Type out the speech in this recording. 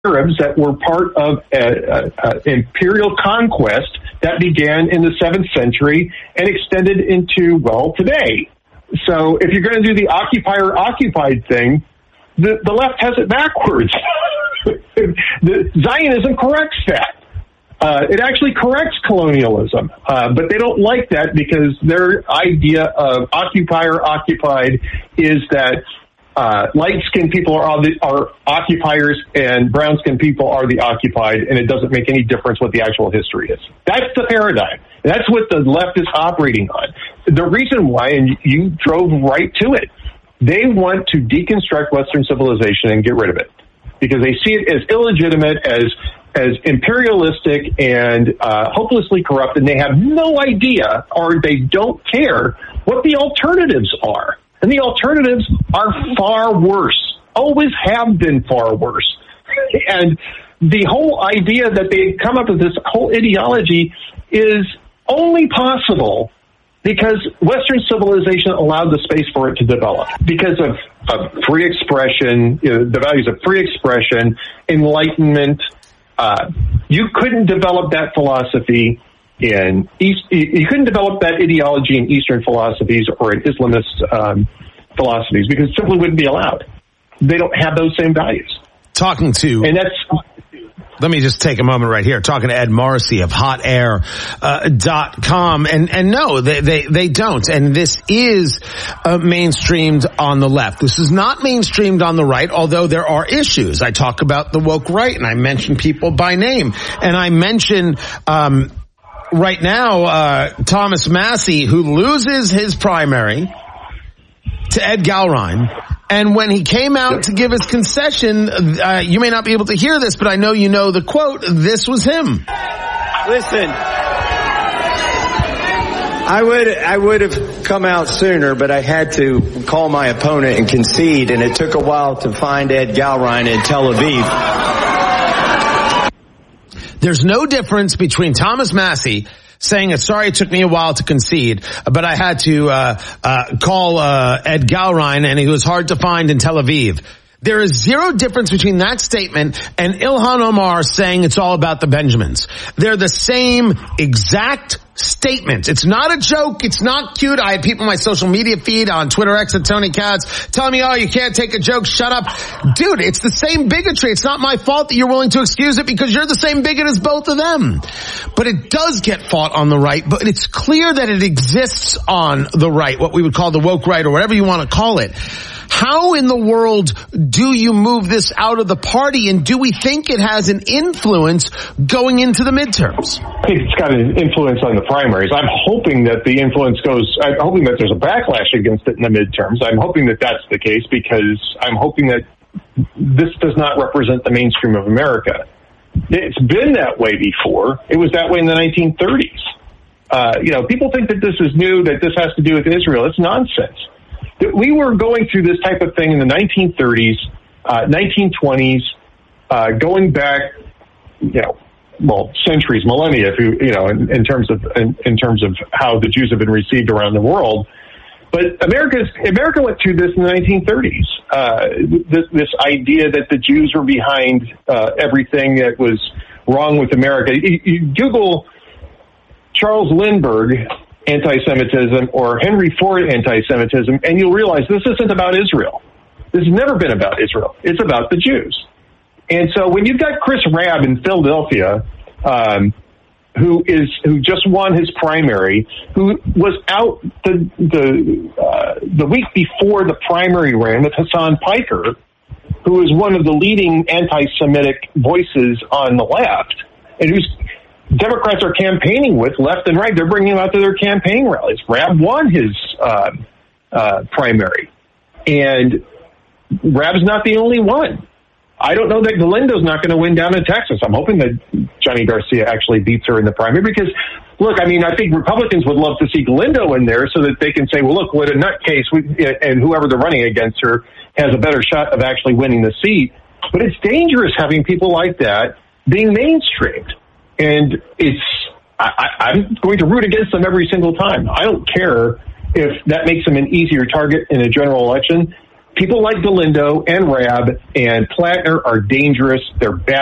Arabs that were part of imperial conquest that began in the 7th century and extended into, well, today. So if you're going to do the occupier-occupied thing, the left has it backwards. The Zionism corrects that. It actually corrects colonialism, but they don't like that because their idea of occupier-occupied is that light-skinned people are occupiers and brown-skinned people are the occupied, and it doesn't make any difference what the actual history is. That's the paradigm. That's what the left is operating on. The reason why, and you drove right to it, they want to deconstruct Western civilization and get rid of it because they see it as illegitimate, as imperialistic and hopelessly corrupt, and they have no idea or they don't care what the alternatives are. And the alternatives are far worse, always have been far worse. And the whole idea that they come up with this whole ideology is only possible because Western civilization allowed the space for it to develop. Because of free expression, the values of free expression, enlightenment. You couldn't develop that philosophy you couldn't develop that ideology in Eastern philosophies or in Islamist philosophies because it simply wouldn't be allowed. They don't have those same values. Let me just take a moment right here. Talking to Ed Morrissey of hotair.com. And no, they don't. And this is mainstreamed on the left. This is not mainstreamed on the right, although there are issues. I talk about the woke right, and I mention people by name. And I mention right now Thomas Massie, who loses his primary to Ed Gowrine. And when he came out to give his concession, you may not be able to hear this, but I know you know the quote. This was him. Listen, I would have come out sooner, but I had to call my opponent and concede, and it took a while to find Ed Gowrine in Tel Aviv. There's no difference between Thomas Massie saying, sorry, it took me a while to concede, but I had to call Ed Gowrine, and he was hard to find in Tel Aviv. There is zero difference between that statement and Ilhan Omar saying it's all about the Benjamins. They're the same exact statement. It's not a joke. It's not cute. I had people in my social media feed on Twitter X at Tony Katz telling me, oh, you can't take a joke. Shut up. Dude, it's the same bigotry. It's not my fault that you're willing to excuse it because you're the same bigot as both of them. But it does get fought on the right, but it's clear that it exists on the right, what we would call the woke right or whatever you want to call it. How in the world do you move this out of the party, and do we think it has an influence going into the midterms? I think it's got an influence on the primaries. I'm hoping that the influence I'm hoping that there's a backlash against it in the midterms. I'm hoping that that's the case because I'm hoping that this does not represent the mainstream of America. It's been that way before. It was that way in the 1930s. People think that this is new, that this has to do with Israel. It's nonsense. We were going through this type of thing in the 1930s, 1920s, going back, centuries, millennia, in terms of how the Jews have been received around the world. But America went through this in the 1930s. This idea that the Jews were behind everything that was wrong with America. You Google Charles Lindbergh anti-Semitism or Henry Ford anti-Semitism, and you'll realize this isn't about Israel. This has never been about Israel. It's about the Jews. And so when you've got Chris Rabb in Philadelphia, who just won his primary, who was out the week before the primary ran with Hassan Piker, who is one of the leading anti-Semitic voices on the left, and who's Democrats are campaigning with left and right. They're bringing him out to their campaign rallies. Rabb won his primary, and Rabb's not the only one. I don't know that Galindo's not going to win down in Texas. I'm hoping that Johnny Garcia actually beats her in the primary because, look, I think Republicans would love to see Galindo in there so that they can say, well, look, what a nutcase, and whoever they're running against her has a better shot of actually winning the seat. But it's dangerous having people like that being mainstreamed. And I'm going to root against them every single time. I don't care if that makes them an easier target in a general election. people like Galindo and Rabb and Plattner are dangerous. They're bad.